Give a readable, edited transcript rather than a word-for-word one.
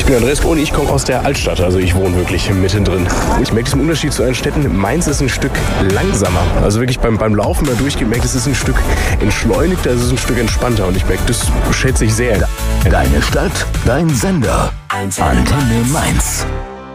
Ich bin Andreas und ich komme aus der Altstadt, also ich wohne wirklich mittendrin. Ich merke diesen Unterschied zu anderen Städten. Mainz ist ein Stück langsamer. Also wirklich beim Laufen da durchgemerkt, es ist ein Stück entschleunigter, es ist ein Stück entspannter und ich merke, das schätze ich sehr. Deine Stadt, dein Sender. Antenne Mainz.